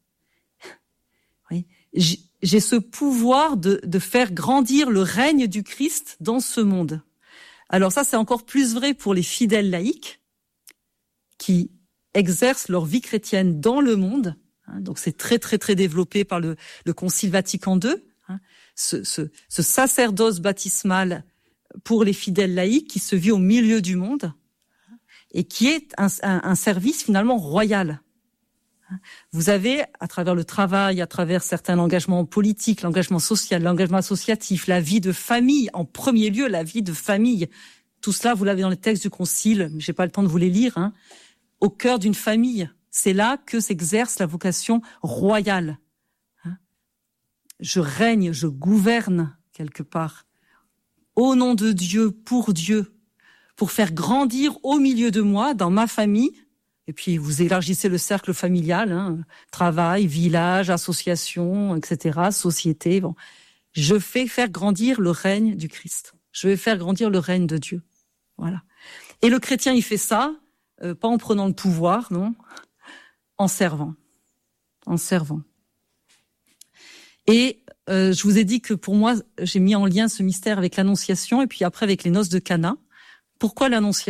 Oui. J'ai, j'ai ce pouvoir de, de faire grandir le règne du Christ dans ce monde. Alors ça, c'est encore plus vrai pour les fidèles laïcs qui exercent leur vie chrétienne dans le monde. Donc c'est très très très développé par le, le Concile Vatican deux. Ce, ce, ce sacerdoce baptismal pour les fidèles laïcs qui se vit au milieu du monde et qui est un, un, un service finalement royal. Vous avez, à travers le travail, à travers certains engagements politiques, l'engagement social, l'engagement associatif, la vie de famille, en premier lieu, la vie de famille. Tout cela, vous l'avez dans les textes du Concile, mais j'ai pas le temps de vous les lire, hein. Au cœur d'une famille, c'est là que s'exerce la vocation royale. Hein. Je règne, je gouverne, quelque part, au nom de Dieu, pour Dieu, pour faire grandir au milieu de moi, dans ma famille. Et puis, vous élargissez le cercle familial, hein, travail, village, association, et cetera, société. Bon. Je fais faire grandir le règne du Christ. Je vais faire grandir le règne de Dieu. Voilà. Et le chrétien, il fait ça, euh, pas en prenant le pouvoir, non, en servant. En servant. Et euh, je vous ai dit que pour moi, j'ai mis en lien ce mystère avec l'Annonciation et puis après avec les noces de Cana. Pourquoi l'Annonciation ?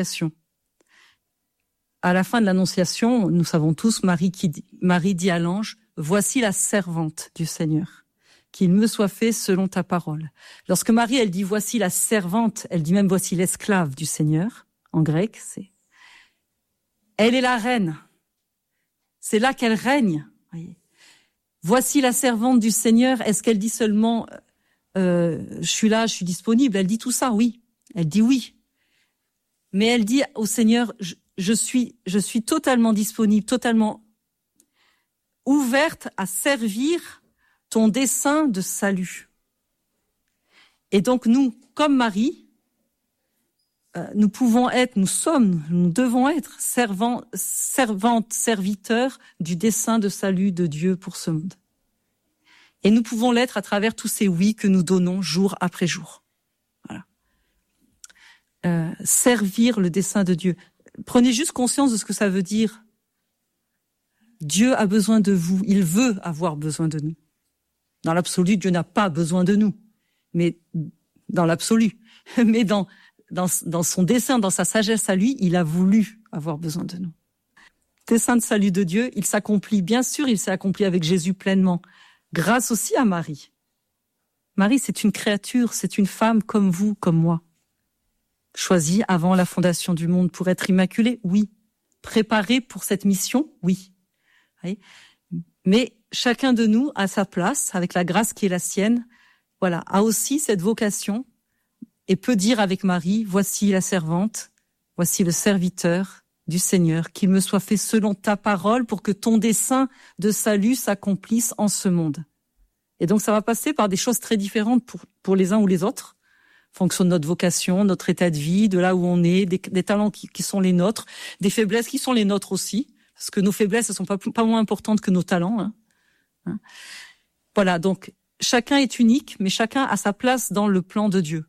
À la fin de l'Annonciation, nous savons tous, Marie, qui dit, Marie dit à l'ange, « Voici la servante du Seigneur, qu'il me soit fait selon ta parole. » Lorsque Marie, elle dit « Voici la servante », elle dit même « Voici l'esclave du Seigneur », en grec, c'est... Elle est la reine. C'est là qu'elle règne. Voyez. Voici la servante du Seigneur. Est-ce qu'elle dit seulement euh, « Je suis là, je suis disponible ». Elle dit tout ça, oui. Elle dit oui. Mais elle dit au Seigneur je, « Je suis, je suis totalement disponible, totalement ouverte à servir ton dessein de salut. » Et donc nous, comme Marie, euh, nous pouvons être, nous sommes, nous devons être servants, servantes, serviteurs du dessein de salut de Dieu pour ce monde. Et nous pouvons l'être à travers tous ces oui que nous donnons jour après jour. Voilà. Euh, servir le dessein de Dieu. Prenez juste conscience de ce que ça veut dire. Dieu a besoin de vous. Il veut avoir besoin de nous. Dans l'absolu, Dieu n'a pas besoin de nous. Mais dans l'absolu. Mais dans, dans, dans son dessein, dans sa sagesse à lui, il a voulu avoir besoin de nous. Le dessein de salut de Dieu, il s'accomplit. Bien sûr, il s'est accompli avec Jésus pleinement. Grâce aussi à Marie. Marie, c'est une créature, c'est une femme comme vous, comme moi. Choisie avant la fondation du monde pour être immaculée, oui. Préparée pour cette mission, oui. oui. Mais chacun de nous, à sa place, avec la grâce qui est la sienne, voilà, a aussi cette vocation et peut dire avec Marie, voici la servante, voici le serviteur du Seigneur, qu'il me soit fait selon ta parole pour que ton dessein de salut s'accomplisse en ce monde. Et donc ça va passer par des choses très différentes pour, pour les uns ou les autres, fonction de notre vocation, notre état de vie, de là où on est, des, des talents qui, qui sont les nôtres, des faiblesses qui sont les nôtres aussi, parce que nos faiblesses ne sont pas, pas moins importantes que nos talents. Hein. Hein. Voilà, donc chacun est unique, mais chacun a sa place dans le plan de Dieu.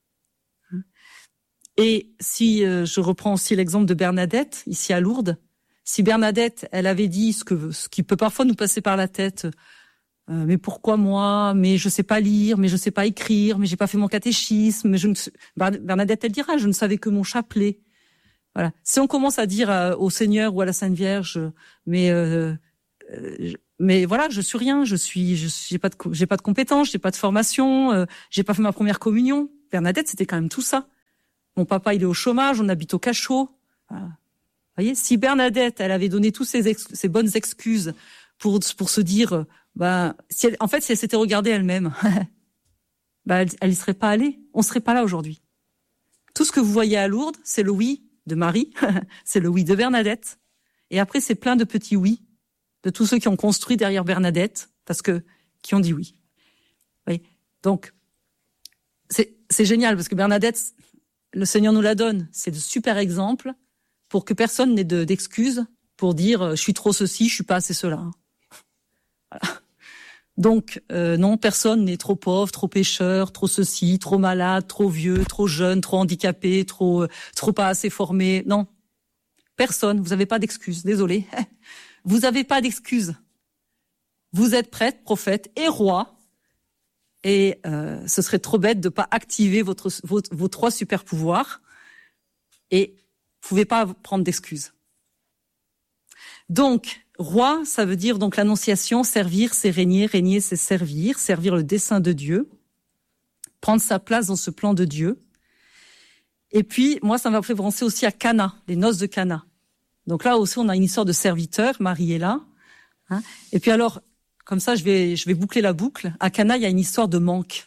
Et si euh, je reprends aussi l'exemple de Bernadette, ici à Lourdes, si Bernadette, elle avait dit ce, que, ce qui peut parfois nous passer par la tête, Euh, mais pourquoi moi? Mais je sais pas lire, mais je sais pas écrire, mais j'ai pas fait mon catéchisme. Mais je ne... Bernadette, elle dira, je ne savais que mon chapelet. Voilà. Si on commence à dire à, au Seigneur ou à la Sainte Vierge, mais euh, euh, mais voilà, je suis rien, je suis, je j'ai pas de, j'ai pas de compétences, j'ai pas de formation, euh, j'ai pas fait ma première communion. Bernadette, c'était quand même tout ça. Mon papa, il est au chômage, on habite au cachot. Voilà. Vous voyez, si Bernadette, elle avait donné toutes ses, ex, ses bonnes excuses pour pour se dire, bah, si elle, en fait, si elle s'était regardée elle-même, bah, elle, elle y serait pas allée. On serait pas là aujourd'hui. Tout ce que vous voyez à Lourdes, c'est le oui de Marie, c'est le oui de Bernadette, et après c'est plein de petits oui de tous ceux qui ont construit derrière Bernadette, parce que qui ont dit oui. Oui. Donc c'est c'est génial parce que Bernadette, le Seigneur nous la donne, c'est de super exemples pour que personne n'ait de, d'excuses pour dire je suis trop ceci, je suis pas assez cela. Voilà. Donc euh, non, personne n'est trop pauvre, trop pécheur, trop ceci, trop malade, trop vieux, trop jeune, trop handicapé, trop trop pas assez formé. Non, personne. Vous n'avez pas d'excuses. Désolé, vous n'avez pas d'excuses. Vous êtes prêtre, prophète et roi, et euh, ce serait trop bête de pas activer votre vos, vos trois super pouvoirs. Et vous pouvez pas prendre d'excuses. Donc roi, ça veut dire donc l'annonciation, servir, c'est régner, régner, c'est servir, servir le dessein de Dieu, prendre sa place dans ce plan de Dieu. Et puis, moi, ça m'a fait penser aussi à Cana, les noces de Cana. Donc là aussi, on a une histoire de serviteur, Marie est là. Hein. Et puis alors, comme ça, je vais, je vais boucler la boucle. À Cana, il y a une histoire de manque.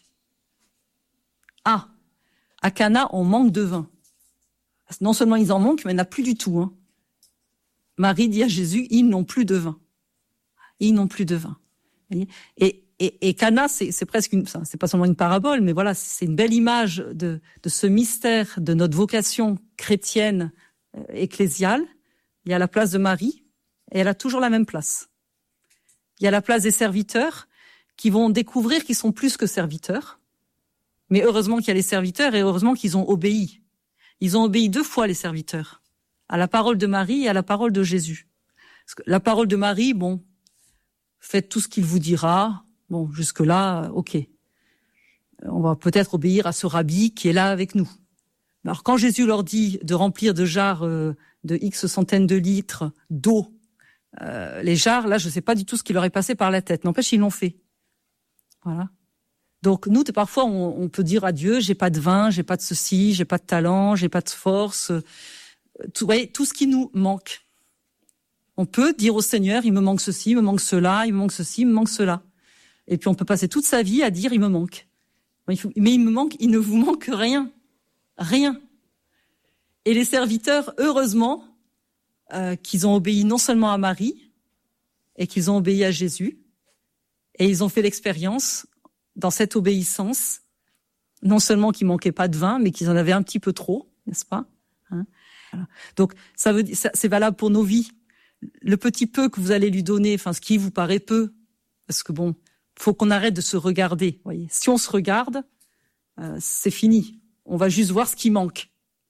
Ah, à Cana, on manque de vin. Non seulement ils en manquent, mais il n'y en a plus du tout, hein. Marie dit à Jésus, ils n'ont plus de vin. Ils n'ont plus de vin. Et, et, et Cana, c'est, c'est presque une, c'est pas seulement une parabole, mais voilà, c'est une belle image de, de ce mystère de notre vocation chrétienne euh, ecclésiale. Il y a la place de Marie, et elle a toujours la même place. Il y a la place des serviteurs qui vont découvrir qu'ils sont plus que serviteurs. Mais heureusement qu'il y a les serviteurs et heureusement qu'ils ont obéi. Ils ont obéi deux fois, les serviteurs. À la parole de Marie et à la parole de Jésus. Parce que la parole de Marie, bon, faites tout ce qu'il vous dira. Bon, jusque-là, ok. On va peut-être obéir à ce rabbi qui est là avec nous. Alors quand Jésus leur dit de remplir de jarres euh, de X centaines de litres d'eau, euh, les jarres, là, je sais pas du tout ce qui leur est passé par la tête. N'empêche, ils l'ont fait. Voilà. Donc nous, parfois, on, on peut dire à Dieu, j'ai pas de vin, j'ai pas de ceci, j'ai pas de talent, j'ai pas de force. Tout, vous voyez, tout ce qui nous manque. On peut dire au Seigneur, il me manque ceci, il me manque cela, il me manque ceci, il me manque cela. Et puis on peut passer toute sa vie à dire, il me manque. Mais il me manque, il ne vous manque rien. Rien. Et les serviteurs, heureusement, euh, qu'ils ont obéi non seulement à Marie, et qu'ils ont obéi à Jésus, et ils ont fait l'expérience, dans cette obéissance, non seulement qu'il manquait pas de vin, mais qu'ils en avaient un petit peu trop, n'est-ce pas, hein? Voilà. Donc ça veut dire, ça, c'est valable pour nos vies. Le petit peu que vous allez lui donner, enfin ce qui vous paraît peu, parce que bon, faut qu'on arrête de se regarder. Voyez, si on se regarde, euh, c'est fini. On va juste voir ce qui manque,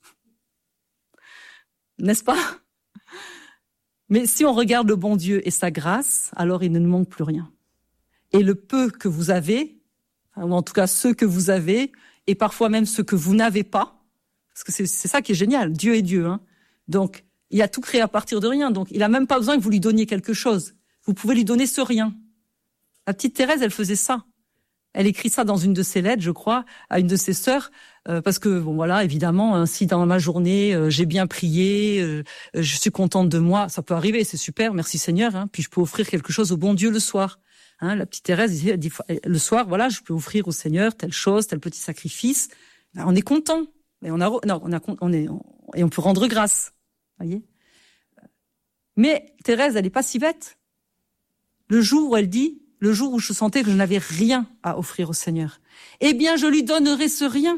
n'est-ce pas? Mais si on regarde le bon Dieu et sa grâce, alors il ne nous manque plus rien. Et le peu que vous avez, ou en tout cas ceux que vous avez, et parfois même ceux que vous n'avez pas. Parce que c'est, c'est ça qui est génial. Dieu est Dieu, hein. Donc, il a tout créé à partir de rien. Donc, il a même pas besoin que vous lui donniez quelque chose. Vous pouvez lui donner ce rien. La petite Thérèse, elle faisait ça. Elle écrit ça dans une de ses lettres, je crois, à une de ses sœurs, euh, parce que, bon, voilà, évidemment, hein, si dans ma journée, euh, j'ai bien prié, euh, je suis contente de moi, ça peut arriver, c'est super, merci Seigneur, hein, puis je peux offrir quelque chose au bon Dieu le soir. Hein, la petite Thérèse, elle dit, le soir, voilà, je peux offrir au Seigneur telle chose, tel petit sacrifice. Ben, on est content. Mais on a, non, on a, on est, on, et on peut rendre grâce, voyez. Mais Thérèse, elle est pas si bête. Le jour où elle dit, le jour où je sentais que je n'avais rien à offrir au Seigneur, eh bien, je lui donnerai ce rien.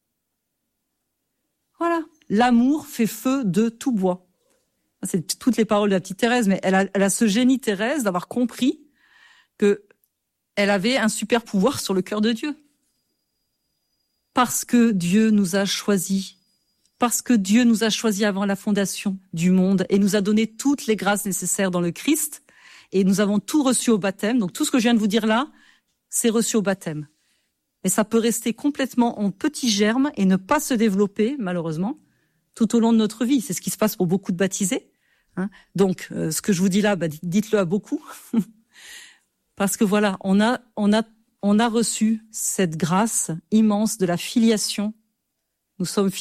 Voilà. L'amour fait feu de tout bois. C'est toutes les paroles de la petite Thérèse, mais elle a, elle a ce génie Thérèse d'avoir compris que elle avait un super pouvoir sur le cœur de Dieu. Parce que Dieu nous a choisis, parce que Dieu nous a choisis avant la fondation du monde et nous a donné toutes les grâces nécessaires dans le Christ, et nous avons tout reçu au baptême. Donc tout ce que je viens de vous dire là, c'est reçu au baptême. Et ça peut rester complètement en petit germe et ne pas se développer, malheureusement, tout au long de notre vie. C'est ce qui se passe pour beaucoup de baptisés. Hein. Donc, euh, ce que je vous dis là, bah, dites-le à beaucoup. Parce que voilà, on a, on a, on a reçu cette grâce immense de la filiation. Nous sommes